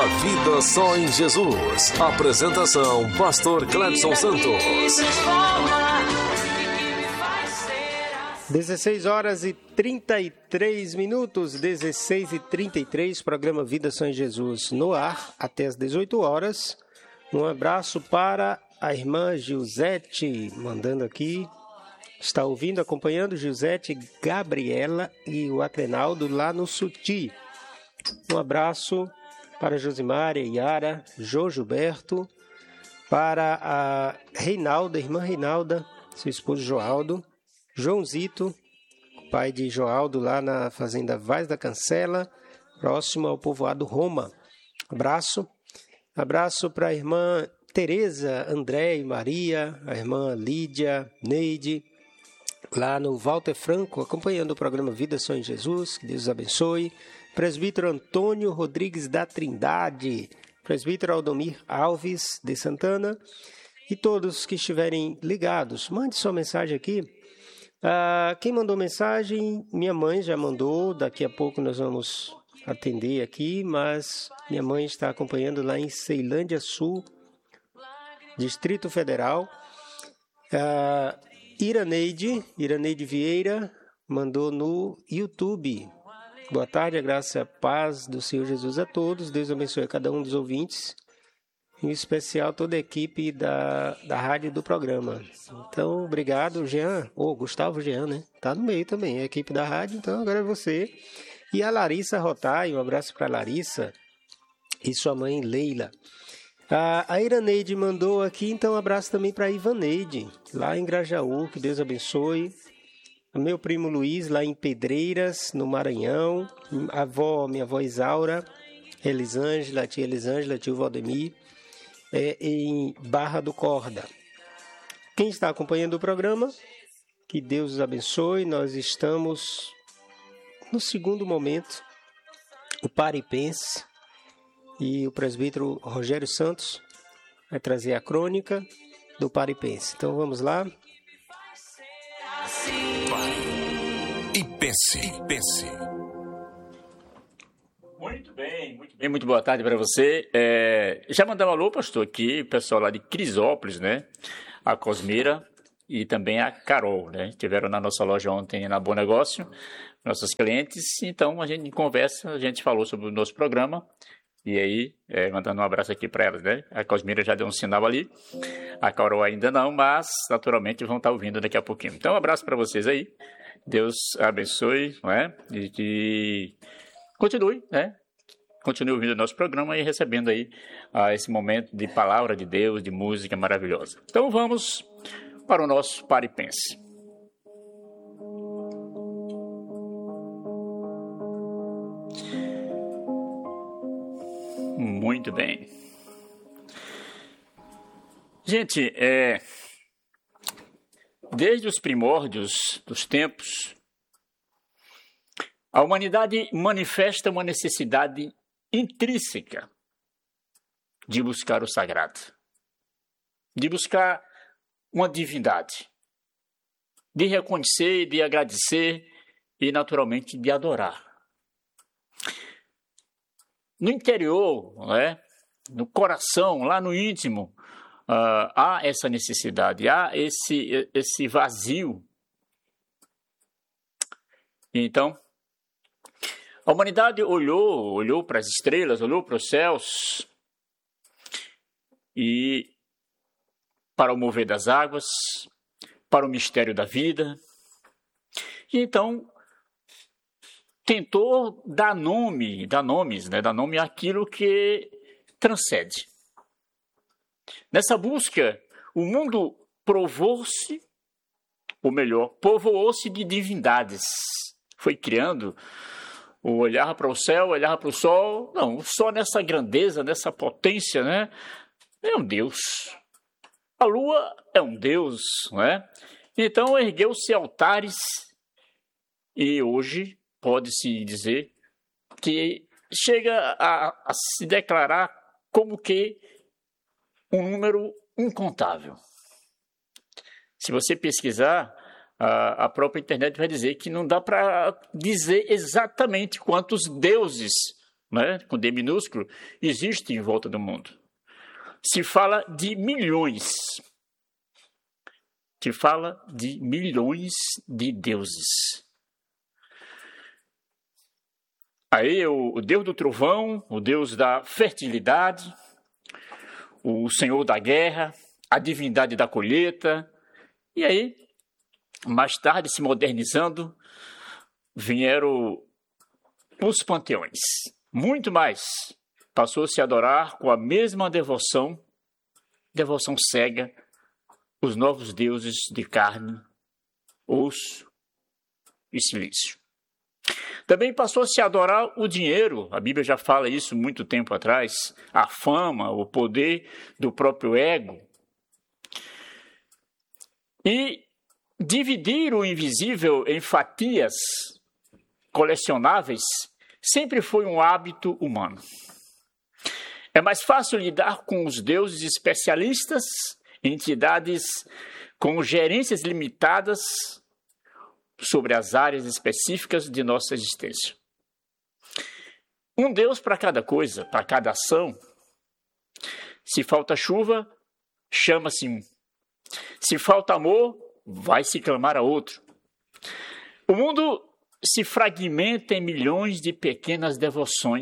Vida Só em Jesus. Apresentação, Pastor Cledson Santos. 16 horas e 33 minutos, 16h33, programa Vida Só em Jesus no ar, até as 18 horas. Um abraço para a irmã Gilzete, mandando aqui, está ouvindo, acompanhando Gilzete, Gabriela e o Acrenaldo lá no Suti. Um abraço para Josimária, Yara, Jô Gilberto, para a Reinalda, irmã Reinalda, seu esposo Joaldo, Joãozito, pai de Joaldo, lá na fazenda Vaz da Cancela, próximo ao povoado Roma. Abraço. Abraço para a irmã Tereza, André e Maria, a irmã Lídia, Neide, lá no Walter Franco, acompanhando o programa Vida Só em Jesus, que Deus os abençoe. Presbítero Antônio Rodrigues da Trindade, presbítero Aldomir Alves de Santana e todos que estiverem ligados. Mande sua mensagem aqui. Quem mandou mensagem, minha mãe já mandou, daqui a pouco nós vamos atender aqui, mas minha mãe está acompanhando lá em Ceilândia Sul, Distrito Federal. Iraneide Vieira mandou no YouTube. Boa tarde, a graça e a paz do Senhor Jesus a todos. Deus abençoe a cada um dos ouvintes, em especial toda a equipe da rádio do programa. Então, obrigado, Jean. Gustavo Jean, né? Tá no meio também, a equipe da rádio, então agora é você. E a Larissa Rotai, um abraço para a Larissa e sua mãe Leila. A Iraneide mandou aqui, então um abraço também para a Ivaneide, lá em Grajaú, que Deus abençoe. Meu primo Luiz, lá em Pedreiras, no Maranhão. Minha avó Isaura, Elisângela, tia Elisângela, tio Valdemir, em Barra do Corda. Quem está acompanhando o programa, que Deus os abençoe. Nós estamos no segundo momento, o Pare e Pense, e o presbítero Rogério Santos vai trazer a crônica do Pare e Pense. Então vamos lá. Pare e pense. Muito bem, muito boa tarde para você. Já mandamos um alô, pastor, aqui, o pessoal lá de Crisópolis, né? A Cosmira e também a Carol, né? Estiveram na nossa loja ontem na Bom Negócio, nossos clientes. Então, a gente conversa, a gente falou sobre o nosso programa. E aí, mandando um abraço aqui para elas, né? A Cosmira já deu um sinal ali. A Carol ainda não, mas naturalmente vão estar ouvindo daqui a pouquinho. Então, um abraço para vocês aí. Deus abençoe, não é? E que continue, né? Continue ouvindo o nosso programa e recebendo aí esse momento de palavra de Deus, de música maravilhosa. Então, vamos para o nosso Pare e Pense. Muito bem. Gente, desde os primórdios dos tempos, a humanidade manifesta uma necessidade intrínseca de buscar o sagrado, de buscar uma divindade, de reconhecer, de agradecer e, naturalmente, de adorar. No interior, no coração, lá no íntimo, há essa necessidade, há esse vazio. Então, a humanidade olhou para as estrelas, olhou para os céus e para o mover das águas, para o mistério da vida. E então tentou dar nome àquilo que transcende. Nessa busca, o mundo povoou-se de divindades. Foi criando, olhava para o céu, olhava para o sol. Não, o sol nessa grandeza, nessa potência, né? É um Deus. A lua é um Deus, não é? Então ergueu-se altares e hoje pode-se dizer que chega a se declarar como que um número incontável. Se você pesquisar, a própria internet vai dizer que não dá para dizer exatamente quantos deuses né, com D minúsculo, existe em volta do mundo. Se fala de milhões. Se fala de milhões de deuses. Aí o Deus do trovão, o Deus da fertilidade, o Senhor da guerra, a divindade da colheita. E aí, mais tarde, se modernizando, vieram os panteões. Muito mais. Passou-se a adorar com a mesma devoção cega, os novos deuses de carne, osso e silício. Também passou-se a adorar o dinheiro, a Bíblia já fala isso muito tempo atrás, a fama, o poder do próprio ego. E dividir o invisível em fatias colecionáveis sempre foi um hábito humano. É mais fácil lidar com os deuses especialistas, entidades com gerências limitadas sobre as áreas específicas de nossa existência. Um Deus para cada coisa, para cada ação. Se falta chuva, chama-se um. Se falta amor, vai se clamar a outro. O mundo se fragmenta em milhões de pequenas devoções.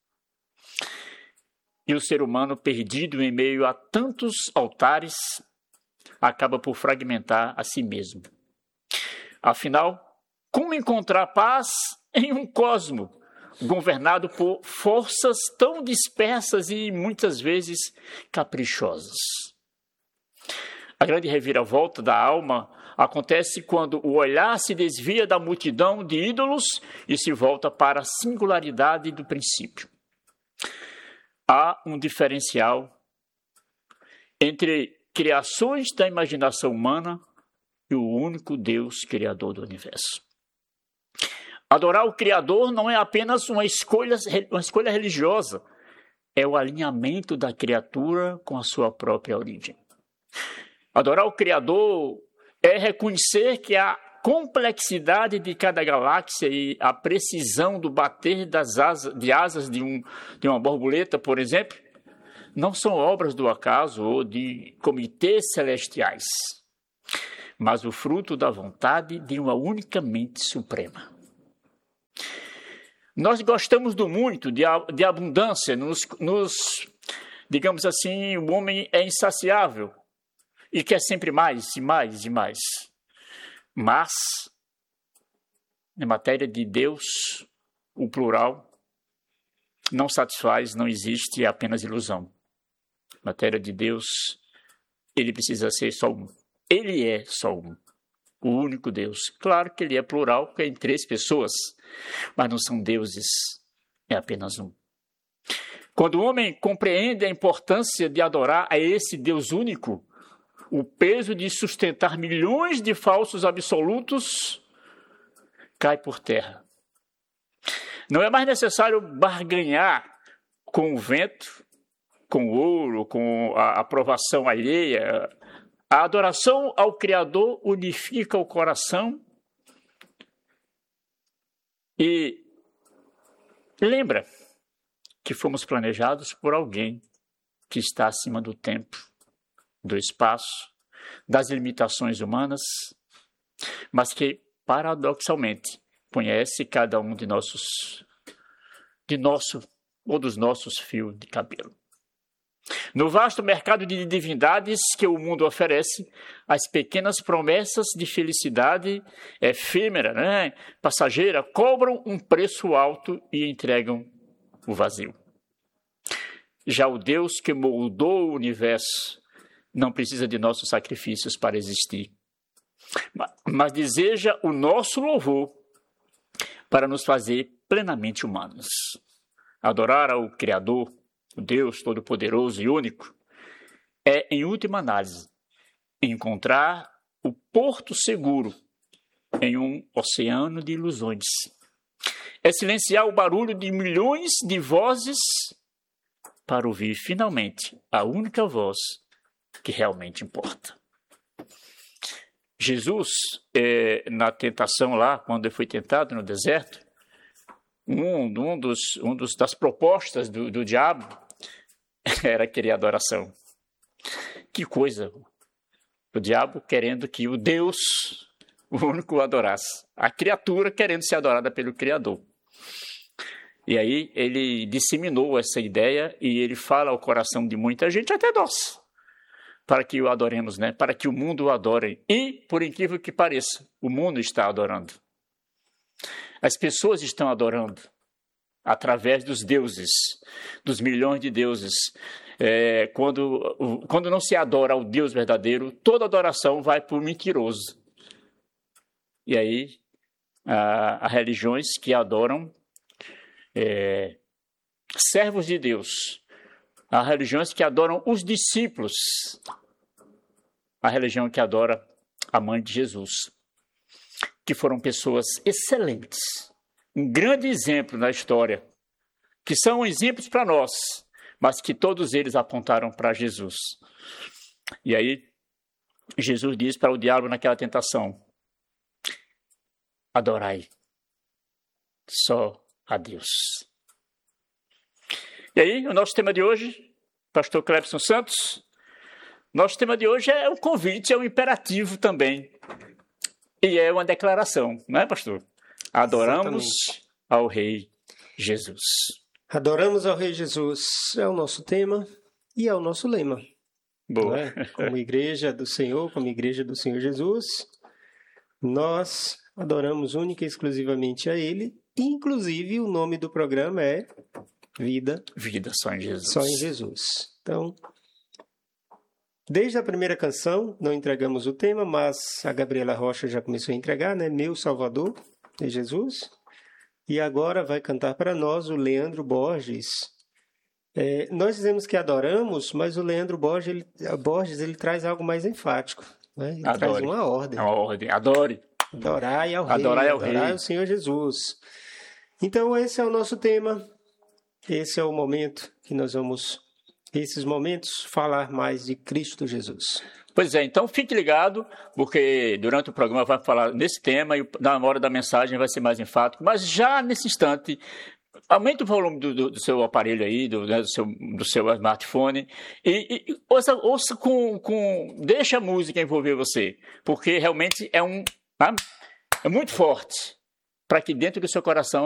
E o ser humano, perdido em meio a tantos altares, acaba por fragmentar a si mesmo. Afinal, como encontrar paz em um cosmo governado por forças tão dispersas e muitas vezes caprichosas? A grande reviravolta da alma acontece quando o olhar se desvia da multidão de ídolos e se volta para a singularidade do princípio. Há um diferencial entre criações da imaginação humana e o único Deus criador do universo. Adorar o Criador não é apenas uma escolha religiosa, é o alinhamento da criatura com a sua própria origem. Adorar o Criador é reconhecer que a complexidade de cada galáxia e a precisão do bater de asas de uma borboleta, por exemplo, não são obras do acaso ou de comitês celestiais, mas o fruto da vontade de uma única mente suprema. Nós gostamos do muito, de abundância, digamos assim, o homem é insaciável e quer sempre mais e mais e mais. Mas, em matéria de Deus, o plural não satisfaz, não existe, é apenas ilusão. Em matéria de Deus, ele precisa ser só um. Ele é só um, o único Deus. Claro que ele é plural, porque é em 3 pessoas, mas não são deuses, é apenas um. Quando o homem compreende a importância de adorar a esse Deus único, o peso de sustentar milhões de falsos absolutos cai por terra. Não é mais necessário barganhar com o vento, com o ouro, com a aprovação alheia. A adoração ao Criador unifica o coração e lembra que fomos planejados por alguém que está acima do tempo, do espaço, das limitações humanas, mas que, paradoxalmente, conhece cada um dos nossos fios de cabelo. No vasto mercado de divindades que o mundo oferece, as pequenas promessas de felicidade efêmera, passageira, cobram um preço alto e entregam o vazio. Já o Deus que moldou o universo não precisa de nossos sacrifícios para existir, mas deseja o nosso louvor para nos fazer plenamente humanos. Adorar ao Criador, o Deus Todo-Poderoso e Único, é, em última análise, encontrar o porto seguro em um oceano de ilusões. É silenciar o barulho de milhões de vozes para ouvir, finalmente, a única voz que realmente importa. Jesus, na tentação lá, quando ele foi tentado no deserto, das propostas do diabo era querer adoração. Que coisa! O diabo querendo que o Deus, o único, o adorasse. A criatura querendo ser adorada pelo Criador. E aí ele disseminou essa ideia e ele fala ao coração de muita gente, até nós, para que o adoremos, né? Para que o mundo o adore. E, por incrível que pareça, o mundo está adorando. As pessoas estão adorando através dos deuses, dos milhões de deuses. Quando não se adora ao Deus verdadeiro, toda adoração vai para o mentiroso. E aí, há religiões que adoram servos de Deus. Há religiões que adoram os discípulos. A religião que adora a mãe de Jesus, que foram pessoas excelentes, um grande exemplo na história, que são exemplos para nós, mas que todos eles apontaram para Jesus. E aí, Jesus diz para o diabo naquela tentação: adorai só a Deus. E aí, o nosso tema de hoje, pastor Clebson Santos, nosso tema de hoje é um convite, é um imperativo também. E é uma declaração, não é, pastor? Adoramos ao Rei Jesus. Adoramos ao Rei Jesus é o nosso tema e é o nosso lema. Boa. É? Como igreja do Senhor, como igreja do Senhor Jesus, nós adoramos única e exclusivamente a Ele. Inclusive, o nome do programa é Vida Só em Jesus. Só em Jesus. Então, desde a primeira canção, não entregamos o tema, mas a Gabriela Rocha já começou a entregar, né? Meu Salvador é Jesus. E agora vai cantar para nós o Leandro Borges. Nós dizemos que adoramos, mas o Leandro Borges ele traz algo mais enfático. Né? Ele traz uma ordem. É uma ordem. Adore. Adorai ao Rei. Adorai ao Senhor Jesus. Então, esse é o nosso tema. Esse é o momento que nós vamos, esses momentos, falar mais de Cristo Jesus. Pois é, então fique ligado, porque durante o programa vai falar nesse tema e na hora da mensagem vai ser mais enfático, mas já nesse instante, aumente o volume do seu aparelho aí, do seu smartphone e ouça deixa a música envolver você, porque realmente é muito forte, para que dentro do seu coração